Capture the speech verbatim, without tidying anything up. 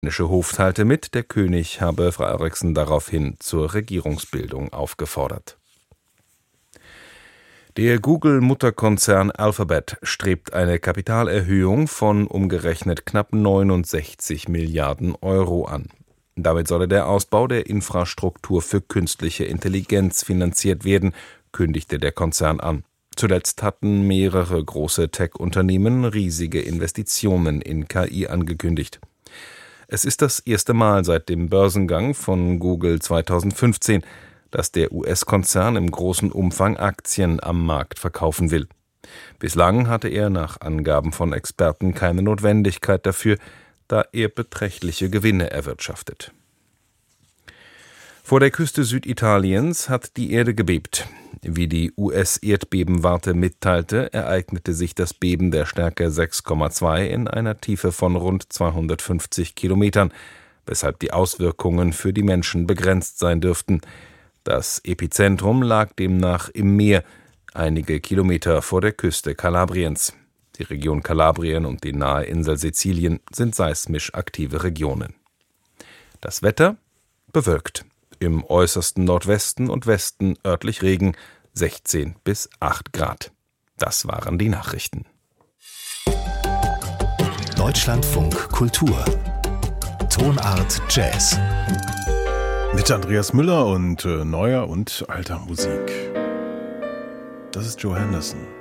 Der dänische Hof teilte mit, der König habe Frau Eriksson daraufhin zur Regierungsbildung aufgefordert. Der Google-Mutterkonzern Alphabet strebt eine Kapitalerhöhung von umgerechnet knapp neunundsechzig Milliarden Euro an. Damit solle der Ausbau der Infrastruktur für künstliche Intelligenz finanziert werden, kündigte der Konzern an. Zuletzt hatten mehrere große Tech-Unternehmen riesige Investitionen in K I angekündigt. Es ist das erste Mal seit dem Börsengang von Google zweitausendfünfzehn, dass der U S-Konzern im großen Umfang Aktien am Markt verkaufen will. Bislang hatte er nach Angaben von Experten keine Notwendigkeit dafür, da er beträchtliche Gewinne erwirtschaftet. Vor der Küste Süditaliens hat die Erde gebebt. Wie die U S-Erdbebenwarte mitteilte, ereignete sich das Beben der Stärke sechs Komma zwei in einer Tiefe von rund zweihundertfünfzig Kilometern, weshalb die Auswirkungen für die Menschen begrenzt sein dürften. Das Epizentrum lag demnach im Meer, einige Kilometer vor der Küste Kalabriens. Die Region Kalabrien und die nahe Insel Sizilien sind seismisch aktive Regionen. Das Wetter bewölkt. Im äußersten Nordwesten und Westen örtlich Regen, sechzehn bis acht Grad. Das waren die Nachrichten. Deutschlandfunk Kultur. Tonart Jazz. Mit Andreas Müller und äh, neuer und alter Musik. Das ist Joe Henderson.